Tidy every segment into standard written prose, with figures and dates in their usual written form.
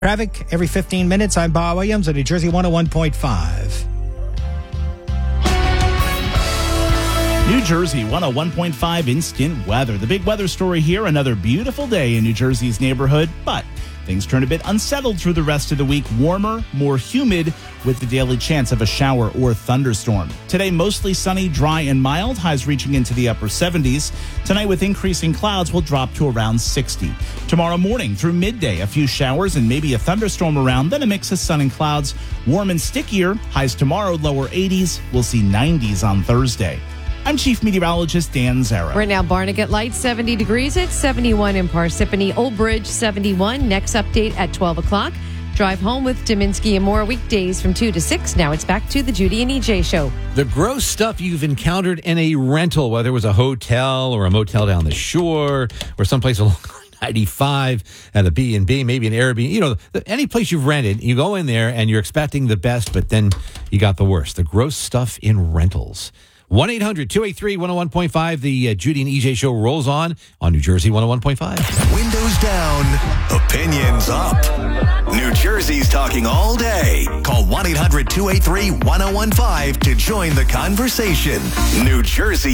Traffic every 15 minutes. I'm Bob Williams at New Jersey 101.5. New Jersey 101.5 instant weather. The big weather story here, another beautiful day in New Jersey's neighborhood, but things turn a bit unsettled through the rest of the week. Warmer, more humid, with the daily chance of a shower or thunderstorm. Today, mostly sunny, dry, and mild. Highs reaching into the upper 70s. Tonight, with increasing clouds, will drop to around 60. Tomorrow morning through midday, a few showers and maybe a thunderstorm around, then a mix of sun and clouds. Warm and stickier. Highs tomorrow, lower 80s. We'll see 90s on Thursday. I'm Chief Meteorologist Dan Zara. Right now, Barnegat Lights, 70 degrees. It's 71 in Parsippany. Old Bridge, 71. Next update at 12 o'clock. Drive home with Dominski and more weekdays from 2 to 6. Now it's back to the Judy and EJ Show. The gross stuff you've encountered in a rental, whether it was a hotel or a motel down the shore or someplace along 95 at a B&B, maybe an Airbnb. You know, any place you've rented, you go in there and you're expecting the best, but then you got the worst. The gross stuff in rentals. 1-800-283-101.5. The Judy and EJ Show rolls on New Jersey 101.5. Windows down, opinions up. New Jersey's talking all day. Call 1-800-283-1015 to join the conversation. New Jersey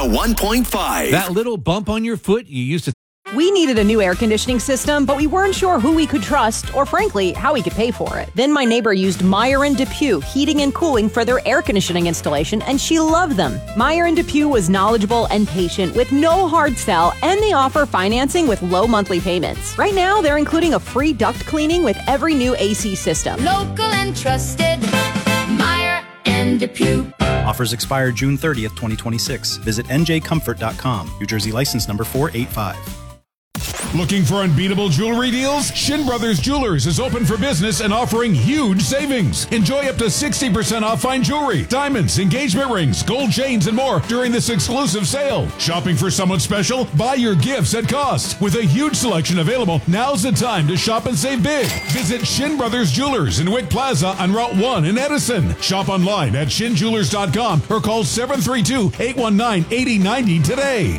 101.5. That little bump on your foot you used to. We needed a new air conditioning system, but we weren't sure who we could trust or, frankly, how we could pay for it. Then my neighbor used Meyer & DePuy Heating and Cooling for their air conditioning installation, and she loved them. Meyer & DePuy was knowledgeable and patient with no hard sell, and they offer financing with low monthly payments. Right now, they're including a free duct cleaning with every new AC system. Local and trusted, Meyer & DePuy. Offers expire June 30th, 2026. Visit njcomfort.com. New Jersey license number 485. Looking for unbeatable jewelry deals? Shin Brothers Jewelers is open for business and offering huge savings. Enjoy up to 60% off fine jewelry, diamonds, engagement rings, gold chains, and more during this exclusive sale. Shopping for someone special? Buy your gifts at cost. With a huge selection available, now's the time to shop and save big. Visit Shin Brothers Jewelers in Wick Plaza on Route 1 in Edison. Shop online at shinjewelers.com or call 732-819-8090 today.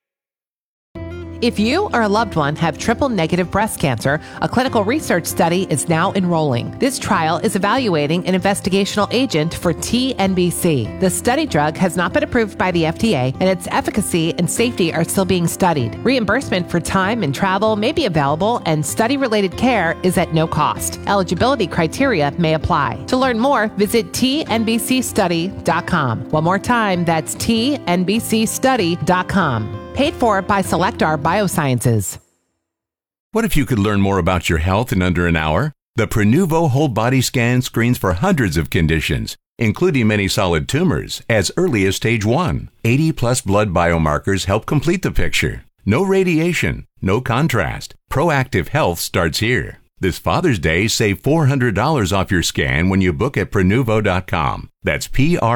If you or a loved one have triple-negative breast cancer, a clinical research study is now enrolling. This trial is evaluating an investigational agent for TNBC. The study drug has not been approved by the FDA, and its efficacy and safety are still being studied. Reimbursement for time and travel may be available, and study-related care is at no cost. Eligibility criteria may apply. To learn more, visit tnbcstudy.com. One more time, that's tnbcstudy.com. Paid for by Selectar Biosciences. What if you could learn more about your health in under an hour? The Prenuvo Whole Body Scan screens for hundreds of conditions, including many solid tumors, as early as stage 1. 80-plus blood biomarkers help complete the picture. No radiation, no contrast. Proactive health starts here. This Father's Day, save $400 off your scan when you book at Prenuvo.com. That's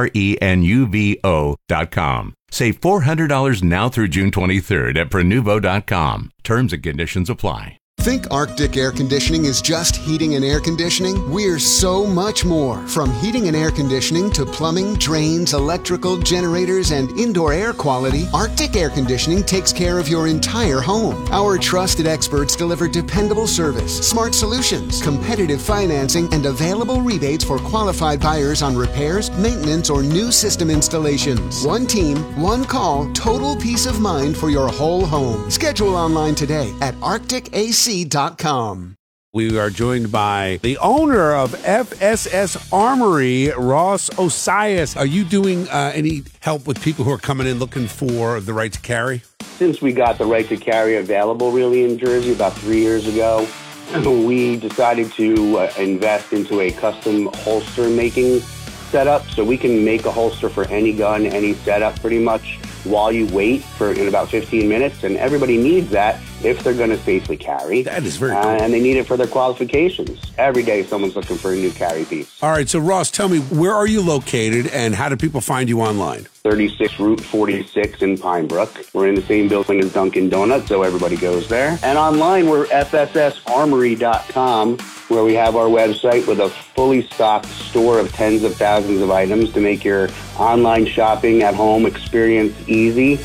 Prenuvo.com. Save $400 now through June 23rd at Prenuvo.com. Terms and conditions apply. Think Arctic Air Conditioning is just heating and air conditioning? We're so much more. From heating and air conditioning to plumbing, drains, electrical, generators, and indoor air quality, Arctic Air Conditioning takes care of your entire home. Our trusted experts deliver dependable service, smart solutions, competitive financing, and available rebates for qualified buyers on repairs, maintenance, or new system installations. One team, one call, total peace of mind for your whole home. Schedule online today at arcticac.com. We are joined by the owner of FSS Armory, Ross Osias. Are you doing any help with people who are coming in looking for the right to carry? Since we got the right to carry available really in Jersey about 3 years ago, we decided to invest into a custom holster making setup. So we can make a holster for any gun, any setup pretty much while you wait in about 15 minutes. And everybody needs that if they're going to safely carry. That is very cool. And they need it for their qualifications. Every day someone's looking for a new carry piece. All right, so Ross, tell me, where are you located and how do people find you online? 36 Route 46 in Pine Brook. We're in the same building as Dunkin' Donuts, so everybody goes there. And online, we're fssarmory.com, where we have our website with a fully stocked store of tens of thousands of items to make your online shopping at home experience easy.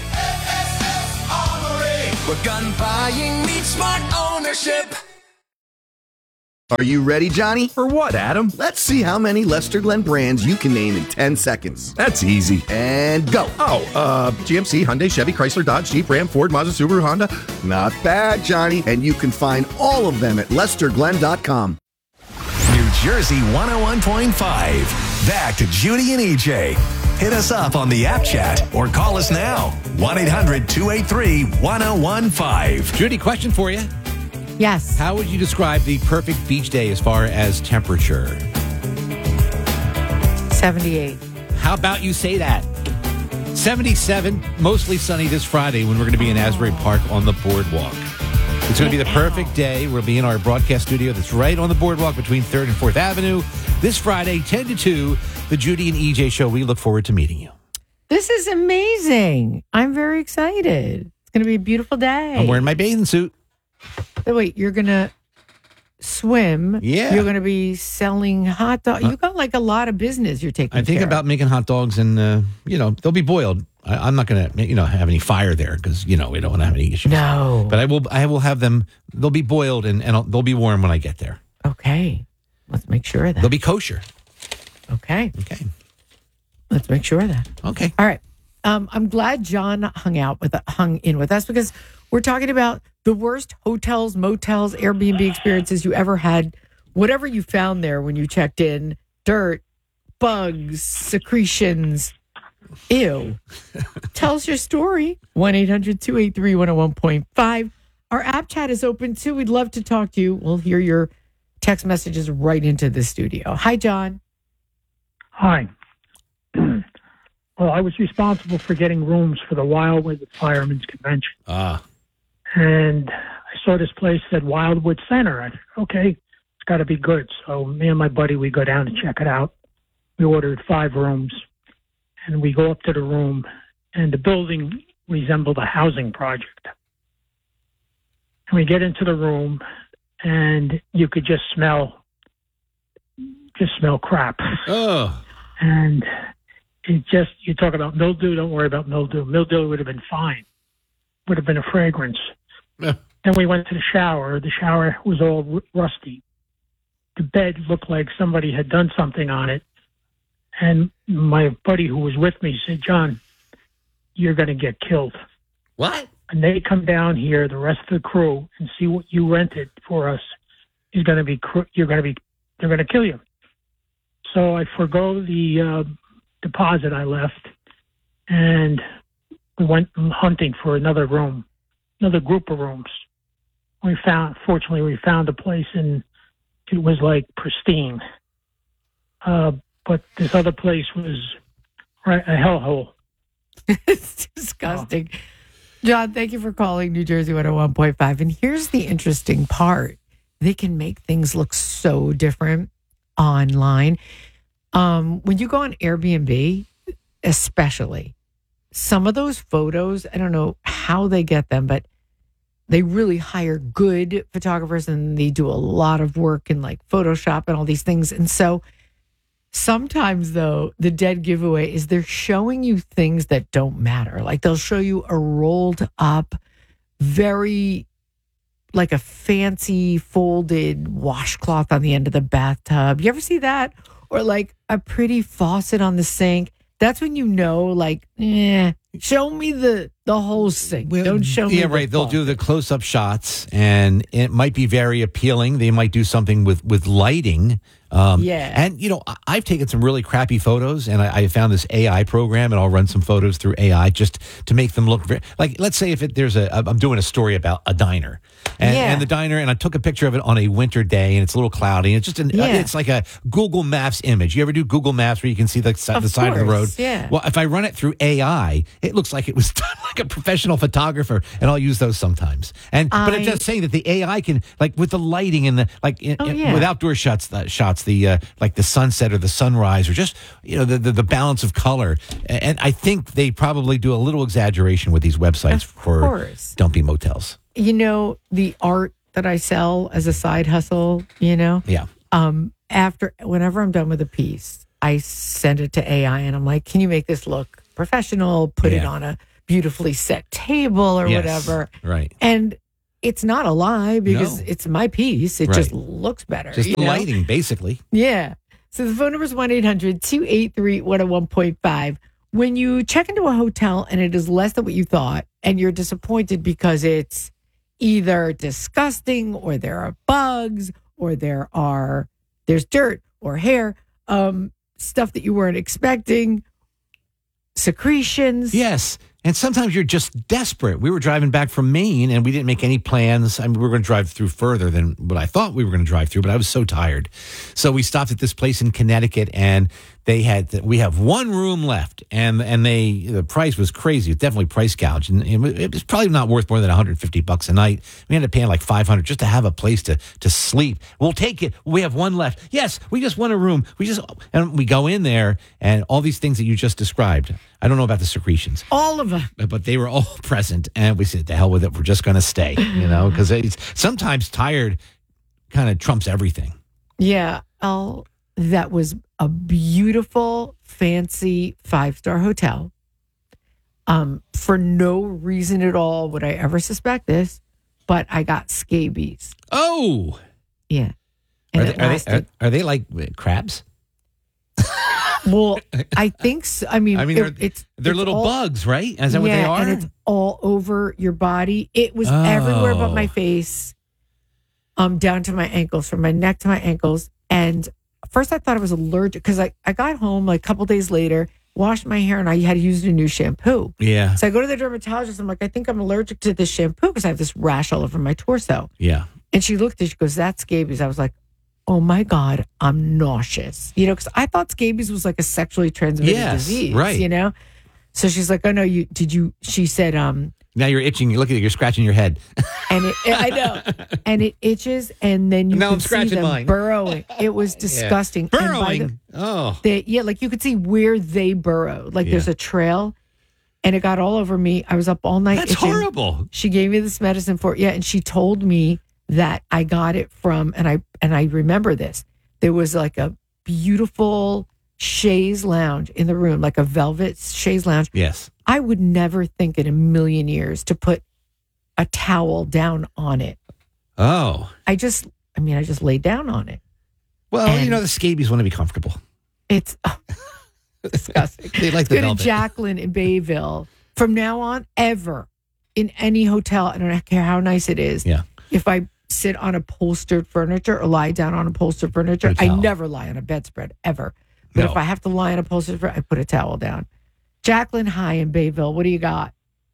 Where gun buying meets smart ownership. Are you ready, Johnny? For what, Adam? Let's see how many Lester Glenn brands you can name in 10 seconds. That's easy. And go. GMC, Hyundai, Chevy, Chrysler, Dodge, Jeep, Ram, Ford, Mazda, Subaru, Honda. Not bad, Johnny. And you can find all of them at LesterGlenn.com. New Jersey 101.5. Back to Judy and EJ. Hit us up on the app chat or call us now. 1-800-283-1015. Judy, question for you. Yes. How would you describe the perfect beach day as far as temperature? 78. How about you say that? 77, mostly sunny this Friday when we're going to be in Asbury Park on the boardwalk. It's going to be the perfect day. We'll be in our broadcast studio that's right on the boardwalk between 3rd and 4th Avenue. This Friday, 10 to 2, the Judy and EJ Show. We look forward to meeting you. This is amazing. I'm very excited. It's going to be a beautiful day. I'm wearing my bathing suit. So wait, you're going to swim. Yeah. You're going to be selling hot dogs. You got like a lot of business you're taking I think care about making hot dogs and, they'll be boiled. I'm not going to, have any fire there because, we don't want to have any issues. No. But I will have them, they'll be boiled and they'll be warm when I get there. Okay. Let's make sure of that. They'll be kosher. Okay. Okay. Let's make sure of that. Okay. All right. I'm glad John hung in with us because we're talking about the worst hotels, motels, Airbnb experiences you ever had. Whatever you found there when you checked in, dirt, bugs, secretions. Ew. Tell us your story. 1-800-283-101.5. Our app chat is open too. We'd love to talk to you. We'll hear your text messages right into the studio. Hi, John. Hi. Well, I was responsible for getting rooms for the Wildwood Firemen's Convention. And I saw this place said Wildwood Center. I thought, okay, it's got to be good. So me and my buddy, we go down to check it out. We ordered 5 rooms. And we go up to the room, and the building resembled a housing project. And we get into the room, and you could just smell crap. Oh. And you talk about mildew, don't worry about mildew. Mildew would have been fine. Would have been a fragrance. Yeah. Then we went to the shower. The shower was all rusty. The bed looked like somebody had done something on it. And my buddy who was with me said, John, you're going to get killed. What? And they come down here, the rest of the crew, and see what you rented for us is going to be, they're going to kill you. So I forgo the deposit I left, and we went hunting for another room, another group of rooms. Fortunately, we found a place, and it was like pristine. But this other place was a hellhole. It's disgusting. John, thank you for calling New Jersey 101.5. And here's the interesting part. They can make things look so different online. When you go on Airbnb, especially, some of those photos, I don't know how they get them, but they really hire good photographers and they do a lot of work in like Photoshop and all these things. And so sometimes, though, the dead giveaway is they're showing you things that don't matter. Like they'll show you a rolled up, very like a fancy folded washcloth on the end of the bathtub. You ever see that? Or like a pretty faucet on the sink. That's when you know, like, show me the whole sink. Don't show me. Yeah, right. They'll do the close-up shots, and it might be very appealing. They might do something with lighting. And, I've taken some really crappy photos, and I found this AI program, and I'll run some photos through AI just to make them look very, like, let's say if I'm doing a story about a diner, and the diner, and I took a picture of it on a winter day, and it's a little cloudy, and it's just it's like a Google Maps image. You ever do Google Maps where you can see the side of the road? Yeah. Well, if I run it through AI, it looks like it was done like a professional photographer, and I'll use those sometimes. But I'm just saying that the AI can, like, with the lighting and with outdoor shots, the like the sunset or the sunrise, or just the balance of color. And I think they probably do a little exaggeration with these websites for dumpy motels. The art that I sell as a side hustle. Yeah. Whenever I'm done with a piece, I send it to AI, and I'm like, "Can you make this look professional? Put it on a beautifully set table or whatever." Right. And it's not a lie because No. it's my piece. It Right. just looks better. Just you the know? lighting, basically. Yeah. So the phone number is 1-800-283-101.5. When you check into a hotel and it is less than what you thought, and you're disappointed because it's either disgusting or there are bugs or there's dirt or hair, stuff that you weren't expecting, secretions. Yes. And sometimes you're just desperate. We were driving back from Maine and we didn't make any plans. I mean, we were going to drive through further than what I thought we were going to drive through, but I was so tired. So we stopped at this place in Connecticut and we have one room left and the price was crazy. It's definitely price gouged. And it was probably not worth more than $150 a night. We ended up paying like $500 just to have a place to sleep. We'll take it. We have one left. Yes, we just want a room. And we go in there and all these things that you just described. I don't know about the secretions. All of them. But they were all present, and we said, "The hell with it. We're just going to stay," because sometimes tired kind of trumps everything. Yeah. Oh, that was a beautiful, fancy 5-star hotel. For no reason at all would I ever suspect this, but I got scabies. Oh, yeah. Are they like crabs? Well, I think so. I mean, they're it's little all, bugs, right? Is that what they are? And it's all over your body. It was everywhere but my face, down to my ankles, from my neck to my ankles. And first I thought I was allergic because I got home like a couple days later, washed my hair, and I had used a new shampoo. Yeah. So I go to the dermatologist. I'm like, I think I'm allergic to this shampoo because I have this rash all over my torso. Yeah. And she looked at it. She goes, "That's scabies." I was like, oh my God, I'm nauseous. Because I thought scabies was like a sexually transmitted disease. Right. So she's like, oh no, she said, now you're itching. You look at it, you're scratching your head. And I know. And it itches, and then you now can I'm see scratching them mine. burrowing. It was disgusting. Yeah. And by Burrowing? like you could see where they burrowed. Like there's a trail. And it got all over me. I was up all night. That's itching. horrible. She gave me this medicine for it. Yeah, and she told me that I got it from, and I remember this. There was like a beautiful chaise lounge in the room, like a velvet chaise lounge. Yes. I would never think in a million years to put a towel down on it. Oh. I just laid down on it. Well, the scabies want to be comfortable. It's disgusting. They like the Go to velvet. Jacqueline in Bayville. From now on, ever, in any hotel, I don't care how nice it is. Yeah. If I sit on upholstered furniture or lie down on upholstered furniture, I never lie on a bedspread, ever. But if I have to lie on upholstered furniture, I put a towel down. Jacqueline, hi in Bayville. What do you got?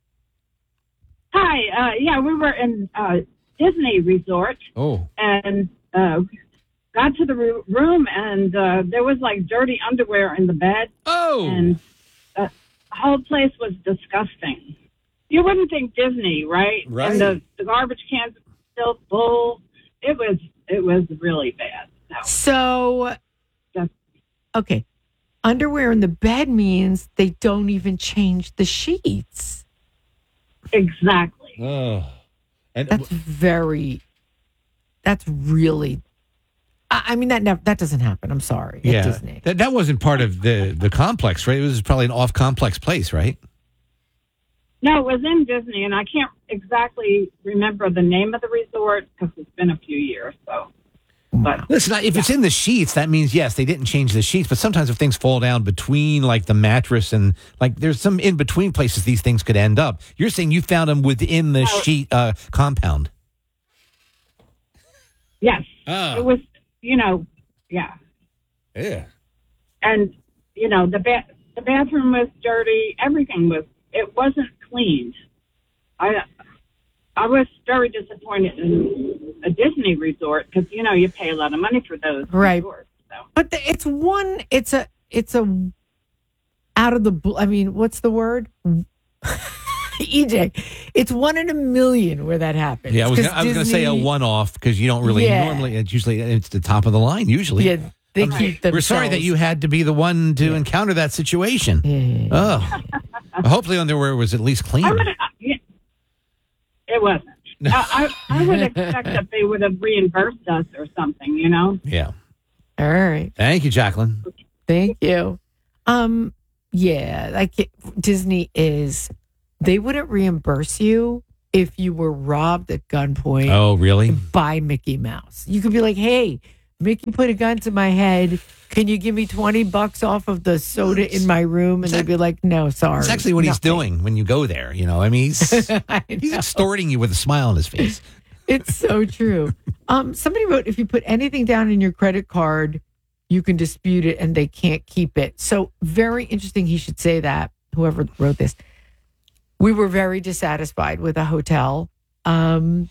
Hi. We were in Disney Resort. Oh. And got to the room, and there was like dirty underwear in the bed. Oh. And the whole place was disgusting. You wouldn't think Disney, right? Right. And the garbage cans were still full. It was really bad. So, okay. Underwear in the bed means they don't even change the sheets. Exactly. Oh. And that's really, I mean, that doesn't happen. I'm sorry. At Yeah. Disney. That wasn't part of the complex, right? It was probably an off-complex place, right? No, it was in Disney, and I can't exactly remember the name of the resort because it's been a few years. So, but Listen, if it's in the sheets, that means, yes, they didn't change the sheets. But sometimes if things fall down between, like, the mattress and, like, there's some in-between places these things could end up. You're saying you found them within the sheet compound. yes, Oh. it was. Yeah. Yeah. And the bathroom was dirty. Everything was. It wasn't cleaned. I was very disappointed in a Disney resort because you pay a lot of money for those resorts. So. But it's a out of the blue. I mean, what's the word? EJ, it's 1 in a million where that happens. Yeah, I was going to say a one-off because you don't really normally. It's the top of the line usually. Yeah, they keep themselves. We're sorry that you had to be the one to encounter that situation. Yeah. Oh, hopefully underwear was at least clean. It wasn't. I would expect that they would have reimbursed us or something. Yeah. All right. Thank you, Jacqueline. Thank you. Yeah, like Disney is. They wouldn't reimburse you if you were robbed at gunpoint. Oh, really? By Mickey Mouse. You could be like, hey, Mickey put a gun to my head. Can you give me $20 off of the soda in my room? And they'd be like, no, sorry. That's actually what he's doing when you go there. You know, I mean, he's extorting you with a smile on his face. It's so true. Somebody wrote, if you put anything down in your credit card, you can dispute it and they can't keep it. So very interesting. He should say that, whoever wrote this. We were very dissatisfied with a hotel. And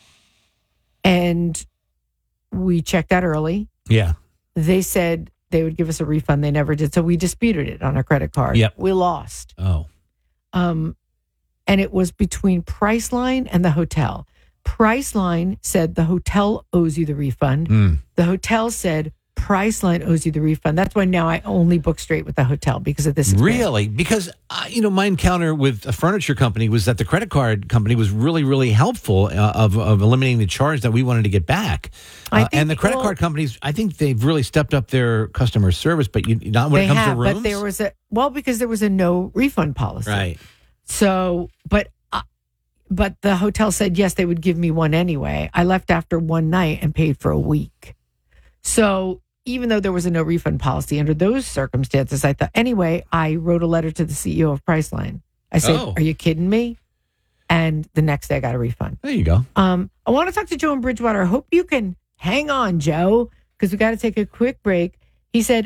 we checked out early. Yeah. They said they would give us a refund. They never did. So we disputed it on our credit card. Yep. We lost. Oh. And it was between Priceline and the hotel. Priceline said the hotel owes you the refund. The hotel said Priceline owes you the refund. That's why now I only book straight with the hotel because of this. Really? Because, my encounter with a furniture company was that the credit card company was really, really helpful of eliminating the charge that we wanted to get back. And the credit card companies, I think they've really stepped up their customer service, but not when it comes to rooms. But there was because there was a no refund policy. Right. So, but the hotel said, yes, they would give me one anyway. I left after one night and paid for a week. So even though there was a no refund policy under those circumstances, I thought, anyway, I wrote a letter to the CEO of Priceline. I said, Are you kidding me? And the next day I got a refund. There you go. I want to talk to Joe in Bridgewater. I hope you can hang on, Joe, because we got to take a quick break. He said,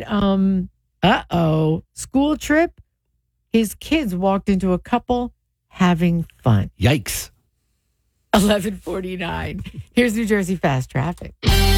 school trip. His kids walked into a couple having fun. Yikes. 11:49. Here's New Jersey fast traffic.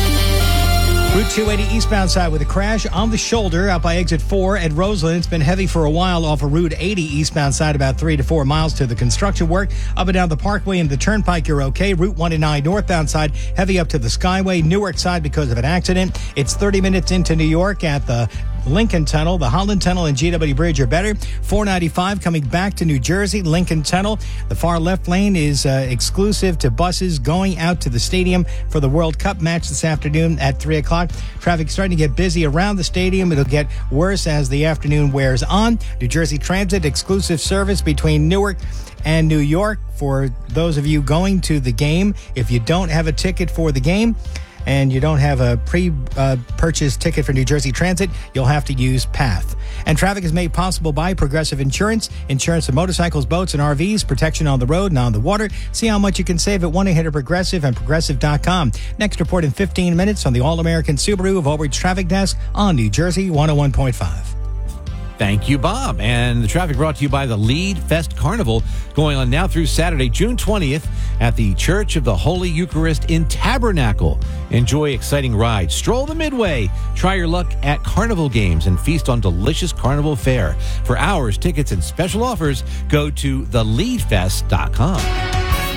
Route 280 eastbound side with a crash on the shoulder out by exit 4 at Roseland. It's been heavy for a while off of Route 80 eastbound side, about 3 to 4 miles to the construction work. Up and down the Parkway and the Turnpike, you're okay. Route 109 northbound side, heavy up to the Skyway. Newark side because of an accident. It's 30 minutes into New York at the Lincoln Tunnel. The Holland Tunnel and GW Bridge are better. 495 coming back to New Jersey. Lincoln Tunnel. The far left lane is exclusive to buses going out to the stadium for the World Cup match this afternoon at 3 o'clock. Traffic starting to get busy around the stadium. It'll get worse as the afternoon wears on. New Jersey Transit exclusive service between Newark and New York for those of you going to the game. If you don't have a ticket for the game, and you don't have a pre-purchased ticket for New Jersey Transit, you'll have to use PATH. And traffic is made possible by Progressive Insurance. Insurance of motorcycles, boats, and RVs. Protection on the road and on the water. See how much you can save at 1-800-PROGRESSIVE and Progressive.com. Next report in 15 minutes on the All-American Subaru of Old Bridge Traffic Desk on New Jersey 101.5. Thank you, Bob. And the traffic brought to you by the Lead Fest Carnival, going on now through Saturday, June 20th at the Church of the Holy Eucharist in Tabernacle. Enjoy exciting rides, stroll the Midway, try your luck at carnival games, and feast on delicious carnival fare. For hours, tickets, and special offers, go to theleadfest.com.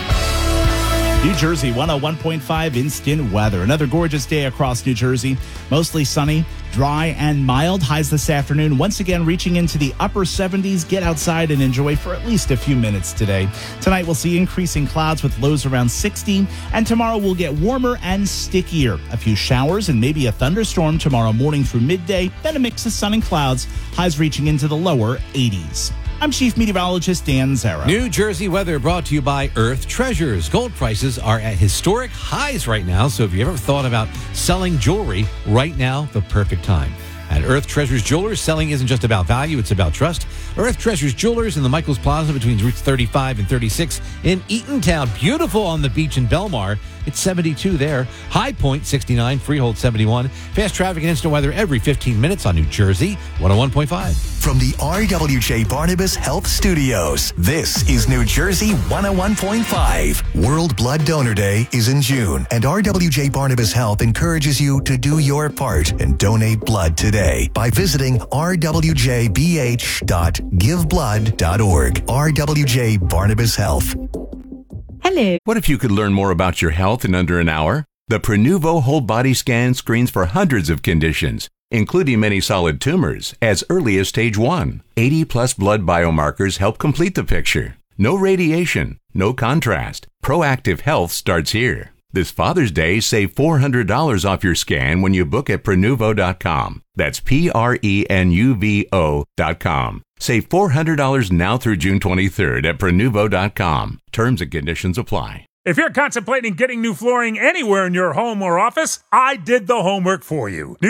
New Jersey 101.5 instant weather. Another gorgeous day across New Jersey. Mostly sunny, dry, and mild. Highs this afternoon once again reaching into the upper 70s. Get outside and enjoy for at least a few minutes today. Tonight we'll see increasing clouds with lows around 60. And tomorrow we'll get warmer and stickier. A few showers and maybe a thunderstorm tomorrow morning through midday. Then a mix of sun and clouds. Highs reaching into the lower 80s. I'm Chief Meteorologist Dan Zara. New Jersey weather brought to you by Earth Treasures. Gold prices are at historic highs right now, so if you ever thought about selling jewelry, right now, the perfect time. At Earth Treasures Jewelers, selling isn't just about value, it's about trust. Earth Treasures Jewelers in the Michaels Plaza between routes 35 and 36 in Eatontown. Beautiful on the beach in Belmar. It's 72 there. High Point 69, Freehold 71. Fast traffic and instant weather every 15 minutes on New Jersey 101.5. From the RWJ Barnabas Health Studios, this is New Jersey 101.5. World Blood Donor Day is in June, and RWJ Barnabas Health encourages you to do your part and donate blood today by visiting rwjbh.giveblood.org. RWJ Barnabas Health. Hello. What if you could learn more about your health in under an hour? The Prenuvo Whole Body Scan screens for hundreds of conditions, including many solid tumors, as early as stage 1. 80-plus blood biomarkers help complete the picture. No radiation, no contrast. Proactive health starts here. This Father's Day, save $400 off your scan when you book at Prenuvo.com. That's Prenuvo.com. Save $400 now through June 23rd at Prenuvo.com. Terms and conditions apply. If you're contemplating getting new flooring anywhere in your home or office, I did the homework for you.